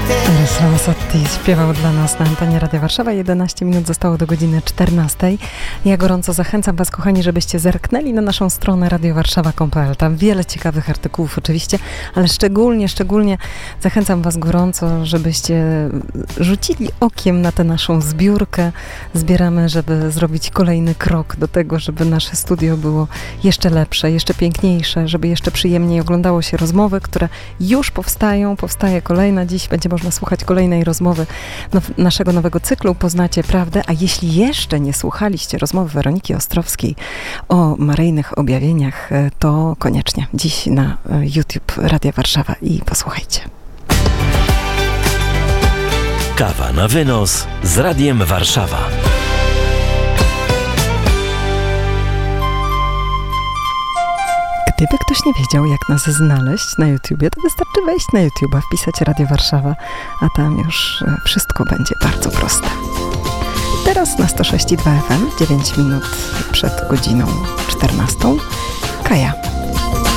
Ramazzotti śpiewał dla nas na antenie Radia Warszawa. 11 minut zostało do godziny 14. Ja gorąco zachęcam Was, kochani, żebyście zerknęli na naszą stronę radiowarszawa.pl. Tam wiele ciekawych artykułów oczywiście, ale szczególnie zachęcam Was gorąco, żebyście rzucili okiem na tę naszą zbiórkę. Zbieramy, żeby zrobić kolejny krok do tego, żeby nasze studio było jeszcze lepsze, jeszcze piękniejsze, żeby jeszcze przyjemniej oglądało się rozmowy, które już powstają. Powstaje kolejna. Dziś będzie można słuchać kolejnej rozmowy naszego nowego cyklu Poznacie Prawdę, a jeśli jeszcze nie słuchaliście rozmowy Weroniki Ostrowskiej o maryjnych objawieniach, to koniecznie dziś na YouTube Radia Warszawa i posłuchajcie. Kawa na wynos z Radiem Warszawa. Gdyby ktoś nie wiedział, jak nas znaleźć na YouTubie, to wystarczy wejść na YouTube'a, wpisać Radio Warszawa, a tam już wszystko będzie bardzo proste. Teraz na 106,2 FM, 9 minut przed godziną 14. Kaja.